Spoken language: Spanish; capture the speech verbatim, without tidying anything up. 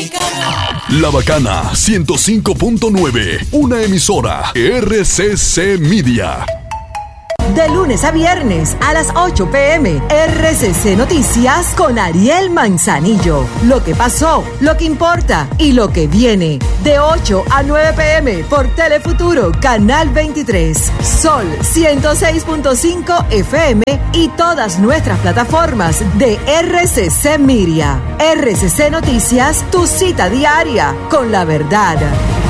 Dominicana. La Bacana ciento cinco punto nueve, una emisora R C C Media. De lunes a viernes a las ocho pe eme, R C C Noticias con Ariel Manzanillo. Lo que pasó, lo que importa y lo que viene. De ocho a nueve pe eme por Telefuturo, Canal veintitrés, Sol ciento seis punto cinco efe eme y todas nuestras plataformas de R C C Media. R C C Noticias, tu cita diaria con la verdad.